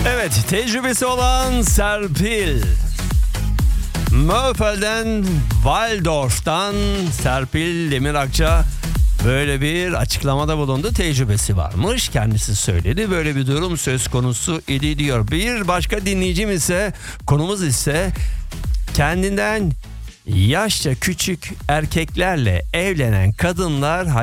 Evet, tecrübesi olan Serpil. Möfel'den, Waldorf'tan Serpil Demirakça böyle bir açıklamada bulundu. Tecrübesi varmış. Kendisi söyledi. Böyle bir durum söz konusu idi diyor. Bir başka dinleyicim ise, konumuz ise kendinden yaşça küçük erkeklerle evlenen kadınlar